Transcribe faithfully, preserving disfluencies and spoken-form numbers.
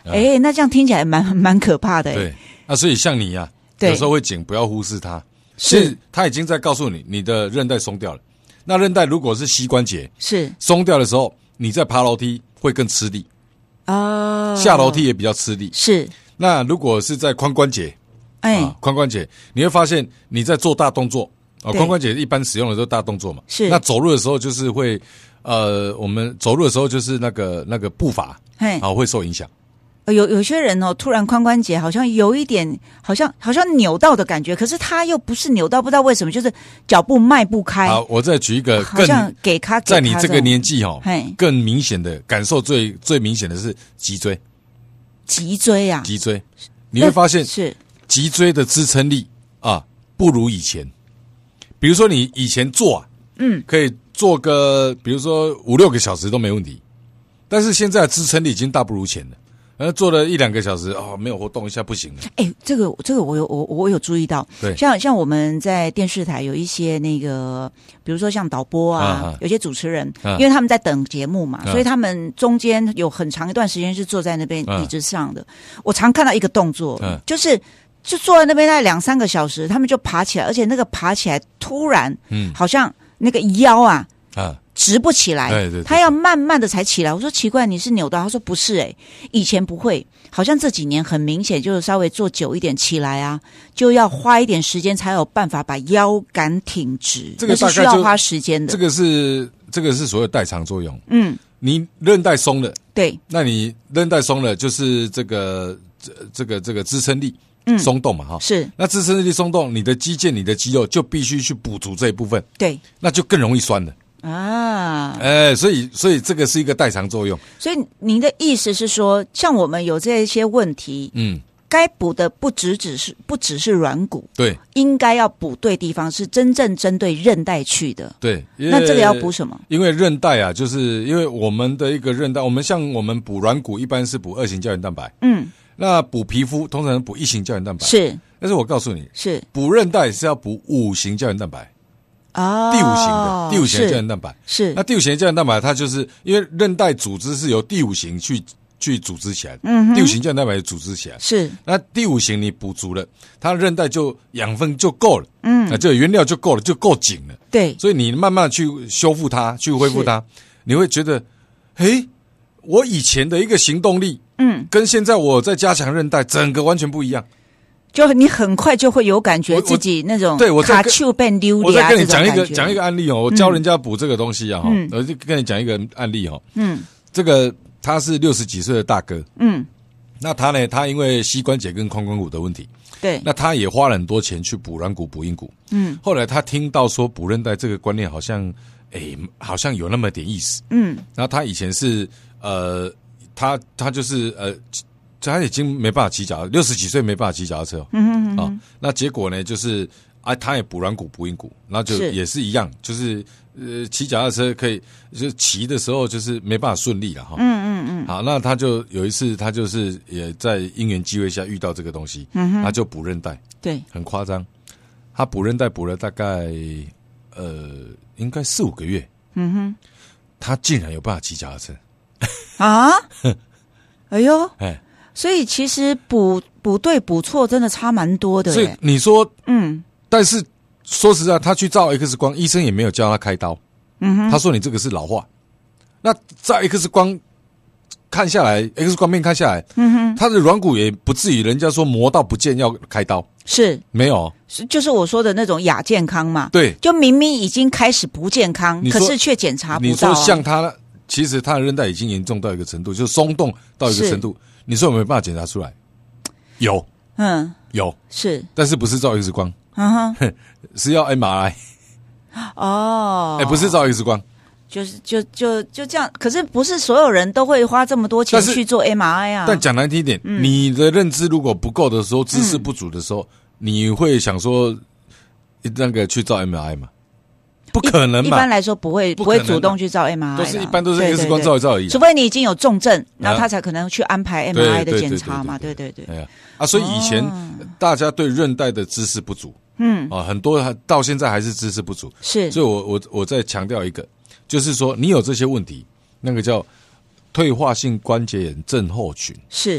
哎、欸，那这样听起来蛮蛮可怕的、欸。 对，那、啊、所以像你啊，有时候会紧，不要忽视它。是，它已经在告诉你，你的韧带松掉了。那韧带如果是膝关节是松掉的时候，你在爬楼梯会更吃力哦， 下楼梯也比较吃力。 是， 那如果是在髋关节， 哎、欸， 髋、啊、关节你会发现你在做大动作啊，髋关节一般使用的都是大动作嘛。 是， 那走路的时候就是会。呃，我们走路的时候就是那个那个步伐，啊会受影响。 有有些人哦，突然髋关节好像有一点，好像好像扭到的感觉，可是他又不是扭到，不知道为什么，就是脚步迈不开。 好，我再举一个更， 好像给他在你这个年纪哈、 哦， 更明显的感受最最明显的是脊椎。 脊椎啊， 脊椎，你会发现是脊椎的支撑力啊不如以前。比如说你以前做啊，嗯，可以。做个比如说五六个小时都没问题，但是现在的支撑力已经大不如前了。然后做了一两个小时哦，没有活动一下不行了。 哎、欸，这个这个我有我我有注意到， 对， 像像我们在电视台有一些那个，比如说像导播啊，啊有些主持人、啊，因为他们在等节目嘛、啊，所以他们中间有很长一段时间是坐在那边椅子上的。啊、我常看到一个动作，啊、就是就坐在那边大概两三个小时，他们就爬起来，而且那个爬起来突然，嗯，好像。那个腰啊，啊，直不起来， 对对对， 他要慢慢的才起来。我说奇怪，你是扭到？他说不是、欸，哎，以前不会，好像这几年很明显，就是稍微坐久一点起来啊，就要花一点时间才有办法把腰杆挺直， 这个大概是需要花时间的。 这个是这个是所谓代偿作用。 嗯， 你韧带松了， 对， 那你韧带松了，就是这个这这个这个支撑力。嗯，松动嘛，哈， 是。 那支撑力松动，你的肌腱、你的肌肉就必须去补足这一部分， 对， 那就更容易酸了啊。 哎、欸，所以所以这个是一个代偿作用。 所以您的意思是说，像我们有这些问题，嗯，该补的不只只是不只是软骨， 对， 应该要补对地方，是真正针对韧带去的。 对， 那这个要补什么？ 因为韧带啊，就是因为我们的一个韧带，我们像我们补软骨，一般是补二型胶原蛋白，嗯。那补皮肤通常补一型胶原蛋白， 是， 但是我告诉你， 是补韧带是要补五型胶原蛋白， 哦， 第五型的第五型的胶原蛋白是。 那第五型的胶原蛋白，它就是因为韧带组织是由第五型去去组织起来的，嗯，第五型胶原蛋白组织起来是。 那第五型你补足了，它韧带就养分就够了，嗯，那就原料就够了，就够紧了， 对， 所以你慢慢去修复它，去恢复它，你会觉得，诶，我以前的一个行动力。嗯，跟现在我在加强韧带，整个完全不一样。 就你很快就会有感觉自己那种对我卡丘变溜我再跟你讲一个讲一个案例哦，我教人家补这个东西啊，嗯、我就跟你讲一个案例哈。嗯，这个他是六十几岁的大哥，嗯，那他呢，他因为膝关节跟髋关节的问题， 对， 那他也花了很多钱去补软骨、补硬骨，嗯，后来他听到说补韧带这个观念好像，诶，好像有那么点意思，嗯，然后他以前是呃。他他就是呃，他已经没办法骑脚，六十几岁没办法骑脚踏车哦。嗯哼嗯哼。啊，那结果呢，就是啊，他也补软骨、补硬骨，然后就也是一样，就是呃，骑脚踏车可以，就骑的时候就是没办法顺利了哈。嗯嗯嗯。好，那他就有一次，他就是也在因缘机会下遇到这个东西，嗯哼，他就补韧带， 对， 很夸张，他补韧带补了大概呃，应该四五个月，嗯哼，他竟然有办法骑脚踏车。 啊，哎呦，哎，所以其实补补对补错真的差蛮多的。 所以你说，嗯，但是说实在，他去照 X 光，医生也没有教他开刀。嗯哼，他说你这个是老化。那照 X 光看下来 ，X 光片看下来，嗯哼，他的软骨也不至于人家说磨到不见要开刀， 是没有， 是就是我说的那种亚健康嘛。 对， 就明明已经开始不健康，可是却检查不到、啊。 你说像他。其实他的韧带已经严重到一个程度，就是松动到一个程度，你说有没有办法检查出来？有，嗯，有， 是， 但是不是照 X 光，嗯哼，是要 M R I， 哦， 哎、欸，不是照 X 光， 就是就就就这样。可是不是所有人都会花这么多钱去做 M R I 啊？ 但讲难听一点、嗯，你的认知如果不够的时候，知识不足的时候，嗯、你会想说那个去照 M R I 吗？不可能嘛！ 一般来说不会不会主动去照 M R I， 都是一般都是 X 光照一照而已。 除非你已经有重症，然后他才可能去安排 M R I 的检查嘛。对对对。 哎呀啊，所以以前大家对韧带的知识不足，嗯啊，很多到现在还是知识不足。 是， 所以我我我再强调一个，就是说你有这些问题，那个叫退化性关节炎症候群。 是。